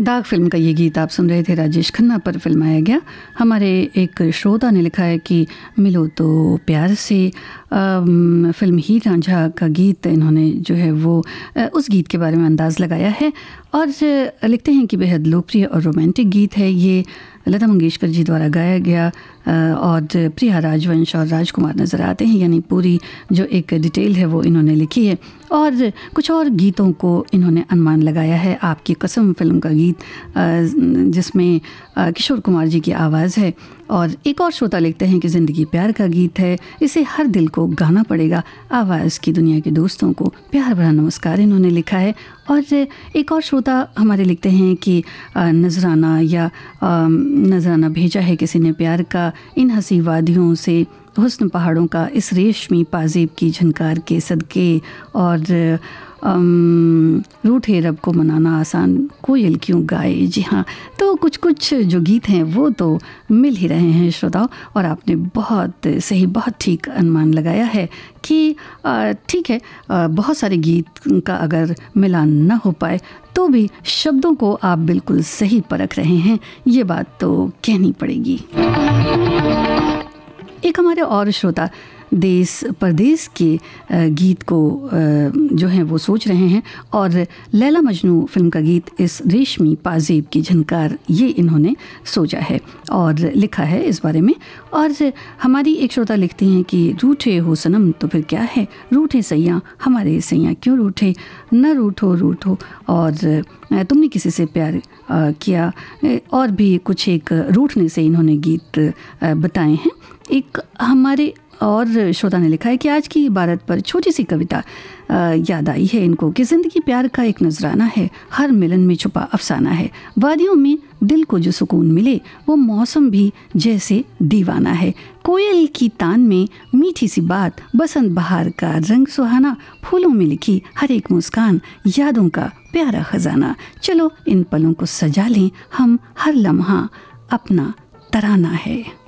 दाग फिल्म का ये गीत आप सुन रहे थे, राजेश खन्ना पर फिल्माया गया। हमारे एक श्रोता ने लिखा है कि मिलो तो प्यार से फिल्म हीर रांझा का गीत इन्होंने जो है वो उस गीत के बारे में अंदाज़ लगाया है और लिखते हैं कि बेहद लोकप्रिय और रोमांटिक गीत है ये, लता मंगेशकर जी द्वारा गाया गया और प्रिया राजवंश और राजकुमार नज़र आते हैं, यानी पूरी जो एक डिटेल है वो इन्होंने लिखी है। और कुछ और गीतों को इन्होंने अनुमान लगाया है। आपकी कसम फिल्म का गीत जिसमें किशोर कुमार जी की आवाज़ है। और एक और श्रोता लिखते हैं कि ज़िंदगी प्यार का गीत है, इसे हर दिल को गाना पड़ेगा। आवाज़ की दुनिया के दोस्तों को प्यार भरा नमस्कार इन्होंने लिखा है। और एक और श्रोता हमारे लिखते हैं कि नजराना या नजराना भेजा है किसी ने प्यार का, इन हंसी वादियों से हुस्न पहाड़ों का, इस रेशमी पाजेब की झनकार के सदके, और रूठे रब को मनाना आसान, कोयल क्यों गाए। जी हाँ, तो कुछ कुछ जो गीत हैं वो तो मिल ही रहे हैं श्रोताओं, और आपने बहुत सही, बहुत ठीक अनुमान लगाया है कि ठीक है, बहुत सारे गीत का अगर मिलान ना हो पाए तो भी शब्दों को आप बिल्कुल सही परख रहे हैं, ये बात तो कहनी पड़ेगी। एक हमारे और श्रोता देश परदेश के गीत को जो है वो सोच रहे हैं, और लैला मजनू फिल्म का गीत इस रेशमी पाजेब की झनकार, ये इन्होंने सोचा है और लिखा है इस बारे में। और हमारी एक श्रोता लिखती हैं कि रूठे हो सनम तो फिर क्या है, रूठे सैया हमारे सैया क्यों रूठे, न रूठो रूठो, और तुमने किसी से प्यार किया, और भी कुछ एक रूठने से इन्होंने गीत बताए हैं। एक हमारे और श्रोता ने लिखा है कि आज की इबारत पर छोटी सी कविता याद आई है इनको कि ज़िंदगी प्यार का एक नजराना है, हर मिलन में छुपा अफसाना है, वादियों में दिल को जो सुकून मिले वो मौसम भी जैसे दीवाना है, कोयल की तान में मीठी सी बात, बसंत बहार का रंग सुहाना, फूलों में लिखी हर एक मुस्कान, यादों का प्यारा खजाना। चलो इन पलों को सजा लें हम, हर लम्हा अपना तराना है।